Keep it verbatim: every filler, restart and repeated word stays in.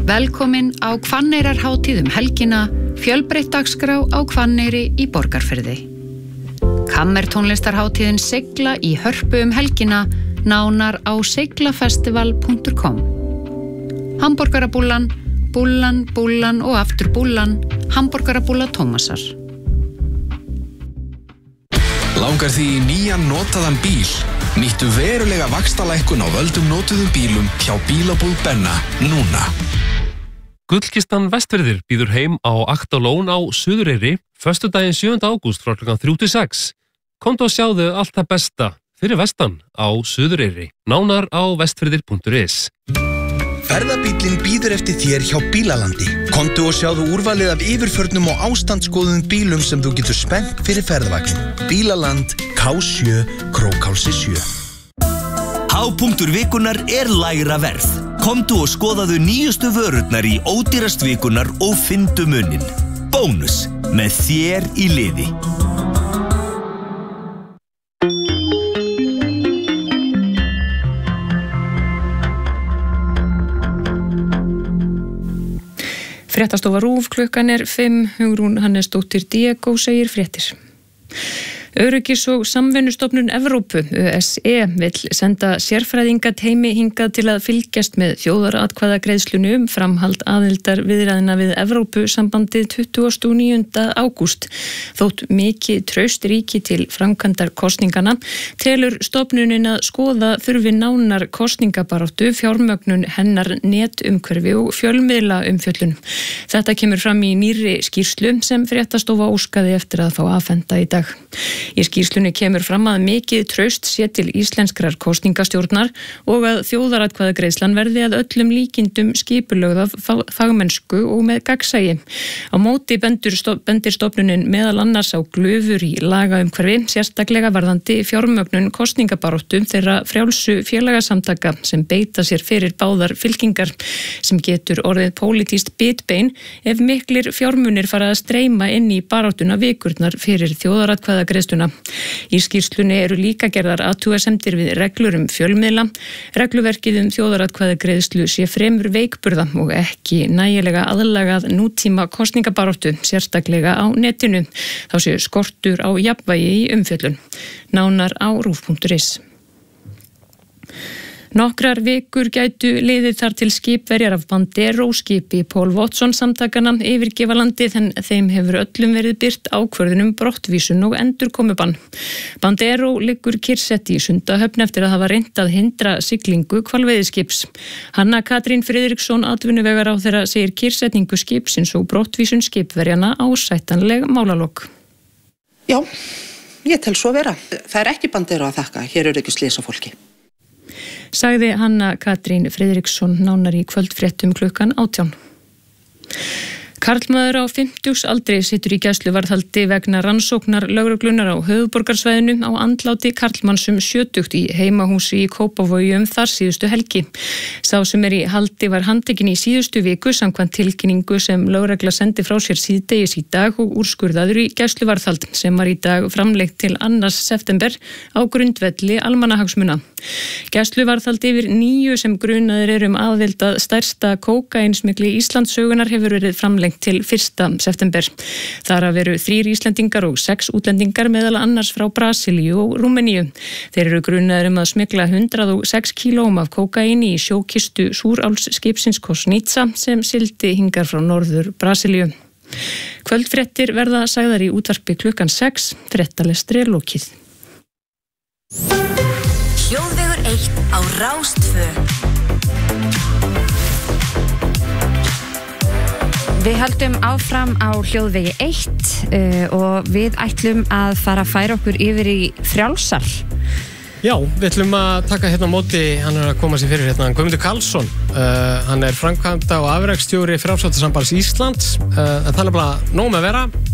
Velkomin á Hvanneyrarhátíð um helgina, fjölbreytt dagskrá á Hvanneyri í Borgarfirði. Kammertónlistarhátíðin Sigla í Hörpu um helgina, nánar á siglafestival punktur com. Hamborgarabúllan, búllan, búllan og aftur búllan, hamborgarabúlla Tómasar. Langar því í nýjan notaðan bíl? Nýttu verulega vaxtalækkun á völdum notuðum bílum hjá Bílabúð Benna núna. Gullkistan Vestfirðir býður heim á Aktalón á Suðureyri föstudaginn sjöunda ágúst frá klukkan þrjú til sex. Komdu og sjáðu allt það besta fyrir vestan á Suðureyri. Nánar á vestfirðir punktur is. Ferðabíllinn býður eftir þér hjá Bílalandi. Komdu og sjáðu úrvalið af yfirförnum og ástandsskoðum bílum sem þú getur spennt fyrir ferðavagn. Bílaland, K sjö, Krókhálsi sjö. Hápunktur vikunar er lægra verð. Komdu og skoðaðu nýjustu vörurnar í ódýrast vikunar og fyndu muninn. Bónus með þér í liði. Fréttastofa RÚV, klukkan er fimm, Hugrún Hannesdóttir Diego segir fréttir. Öryggis- og samvinnustofnun Evrópu, Ö S E, vill senda sérfræðinga teymi hingað til að fylgjast með þjóðaratkvæðagreiðslunni um framhald aðildar viðræðina við Evrópusambandið tuttugasta og níunda ágúst. Þótt mikið traust ríki til framkvæmdar kosningana, telur stofnunin að skoða þurfi nánar kosningabaráttu, fjármögnun hennar netumhverfi og fjölmiðla umfjöllun. Þetta kemur fram í nýrri skýrslu sem fréttastofa óskaði eftir að fá afhenta í dag. Í skýrslunni kemur fram að mikið traust sé til íslenskrar kosningastjórnar og að þjóðaratkvæðagreiðslan verði að öllum líkindum skipulögð af fagmennsku og með gagnsæi. Á móti bendir, stof, bendir stofnunin meðal annars á glufur í lagaumhverfi, sérstaklega varðandi fjármögnun kosningabaráttu þeirra frjálsu félagasamtaka sem beita sér fyrir báðar fylkingar, sem getur orðið pólitískt bitbein ef miklir fjármunir fara að streyma inn í baráttuna vikurnar fyrir þjóðaratkvæðagreiðsluna. Í skýrslunni eru líka gerðar athugasemdir við reglur um fjölmiðla. Regluverkið um þjóðaratkvæðagreiðslu sé fremur veikburða og ekki nægilega aðlagað nútíma kosningabaráttu, sérstaklega á netinu. Þá sé skortur á jafnvægi í umfjöllun. Nánar á rúv punktur is. Nokkrar vikur gætu liðið þar til skipverjar af Bandero skipi Paul Watson samtakana yfirgefa landið, en þeim hefur öllum verið birt ákvörðunum brottvísun og endurkomubann. Bandero liggur kyrrsett í Sundahöfn eftir að hafa reynt að hindra siglingu hvalveiðiskips. Hanna Katrín Friðriksson, atvinnuvegaráðherra, segir kyrrsetningu skipsins og brottvísun skipverjana ásættanleg málalok. Já, ég tel svo vera. Það er ekki Bandero að þakka, hér eru ekki slys á fólki. Sagði Hanna Katrín Friðriksson nánar í kvöldfréttum klukkan átján. Karlmaður á fimmtugsaldri situr í gæsluvarðhaldi vegna rannsóknar lögreglunar á höfuðborgarsvæðinu á andláti karlmanns um sjötugt í heimahúsi í Kópavogi um þar síðustu helgi. Sá sem er í haldi var handtekinn í síðustu viku samkvæmt tilkynningu sem lögregla sendi frá sér síðdegis í dag og úrskurðaður í gæsluvarðhald sem var í dag framlengt til annars september á grundvelli almannahagsmuna. Gæsluvarðhald yfir níu sem grunaðir eru um aðild að stærsta kókaínsmygli Íslandssögunar hefur verið framlengt til fyrsta september. Þar að veru þrír Íslendingar og sex útlendingar meðal annars frá Brasilíu og Rúmeníu. Þeir eru grunaðir um að smygla hundrað og sex kílóum af kókaíni í sjókistu súrálsskipsins Kosnica sem sigldi hingar frá norður Brasilíu. Kvöldfréttir verða sagðar í útvarpi klukkan sex, fréttalestri er lokið. Hljóðvegur eitt á Rás tvö. Við höldum áfram á hljóðvegi eitt uh, og við ætlum að fara að færa okkur yfir í Frjálsal. Já, við ætlum að taka hérna á móti, hann er að koma sér fyrir hérna, Guðmundur Karlsson. Uh, hann er framkvæmda og afreksstjóri Frjálslyndasambands Íslands. Uh, það er bara nóg með að vera.